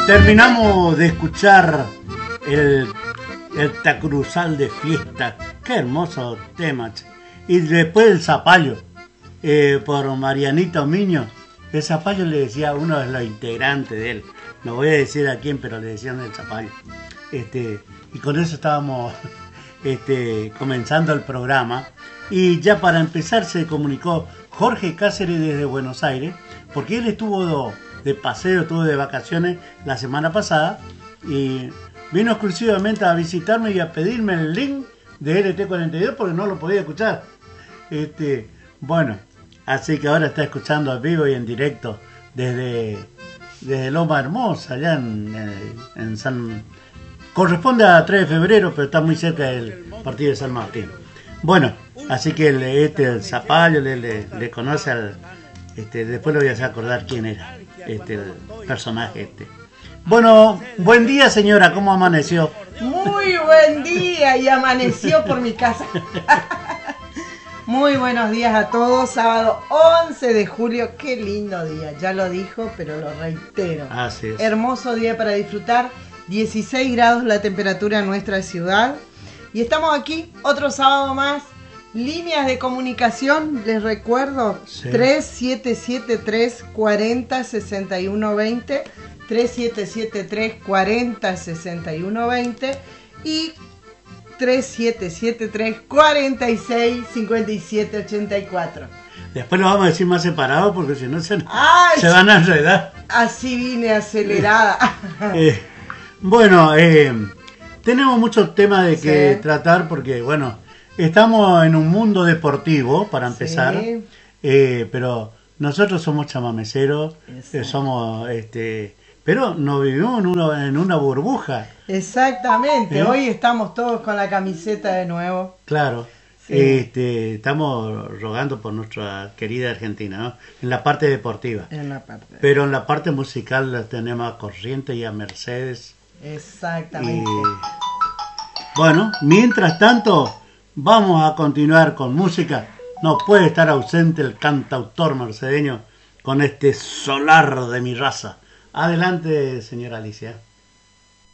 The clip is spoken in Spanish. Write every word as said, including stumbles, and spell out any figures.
Terminamos de escuchar el, el Tacruzal de Fiesta. Qué hermoso tema. Y después el Zapallo, eh, por Marianito Miño. El Zapallo le decía a uno de los integrantes de él. No voy a decir a quién, pero le decían el Zapallo. Este, y con eso estábamos este, comenzando el programa. Y ya para empezar se comunicó Jorge Cáceres desde Buenos Aires, porque él estuvo de paseo, estuvo de vacaciones la semana pasada y vino exclusivamente a visitarme y a pedirme el link de L T cuarenta y dos porque no lo podía escuchar. Este, bueno, así que ahora está escuchando en vivo y en directo desde, desde Loma Hermosa, allá en, en San... Corresponde a tres de febrero, pero está muy cerca del partido de San Martín. Bueno, así que el, este, el Zapallo le, le, le conoce al... Este, después le voy a hacer acordar quién era este, el personaje este. Bueno, buen día señora, ¿cómo amaneció? Muy buen día y amaneció por mi casa. Muy buenos días a todos, sábado once de julio, qué lindo día, ya lo dijo, pero lo reitero. Así es. Hermoso día para disfrutar, dieciséis grados la temperatura en nuestra ciudad. Y estamos aquí, otro sábado más. Líneas de comunicación, les recuerdo, sí. tres siete siete tres, cuatro cero, seis uno dos cero, tres siete siete tres, cuatro cero, seis uno dos cero y tres siete siete tres, cuatro seis, cinco siete ocho cuatro. Después lo vamos a decir más separado porque si no se, Ay, se van a enredar. Así vine acelerada. eh, bueno, eh, tenemos muchos temas de que sí. tratar porque, bueno... Estamos en un mundo deportivo, para empezar, sí. eh, pero nosotros somos chamameceros, eh, somos, este, pero no vivimos en una, en una burbuja. Exactamente, ¿eh? Hoy estamos todos con la camiseta de nuevo. Claro, sí. este, estamos rogando por nuestra querida Argentina, ¿no? En la parte deportiva. En la parte. Pero en la parte musical tenemos a Corrientes y a Mercedes. Exactamente. Y, bueno, mientras tanto... Vamos a continuar con música. No puede estar ausente el cantautor mercedeño con este Solar de mi raza. Adelante, señora Alicia.